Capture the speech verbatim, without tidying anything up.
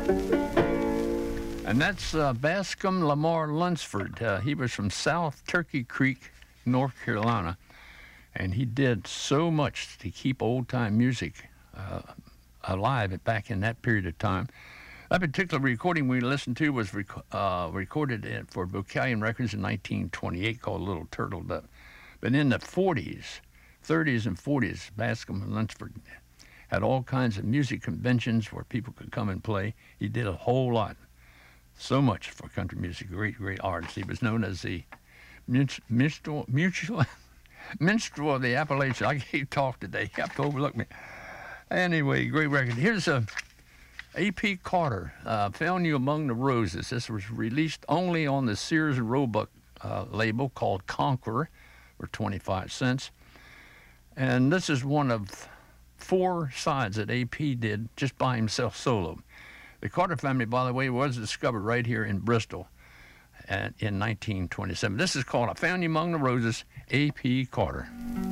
And that's uh, Bascom Lamar Lunsford. Uh, he was from South Turkey Creek, North Carolina, and he did so much to keep old-time music uh, alive back in that period of time. That particular recording we listened to was rec- uh, recorded at, for Vocalion Records in nineteen twenty-eight, called Little Turtle Dove. But in the forties, thirties and forties, Bascom Lunsford had all kinds of music conventions where people could come and play. He did a whole lot. So much for country music, great, great artist. He was known as the minstrel, mutual, minstrel of the Appalachians. I can't talk today. You have to overlook me. Anyway, great record. Here's a A P Carter, uh, Found You Among the Roses. This was released only on the Sears and Roebuck uh, label called Conqueror for twenty-five cents. And this is one of four sides that A P did just by himself solo. The Carter family, by the way, was discovered right here in Bristol at, in nineteen twenty-seven. This is called I Found You Among the Roses, A P Carter.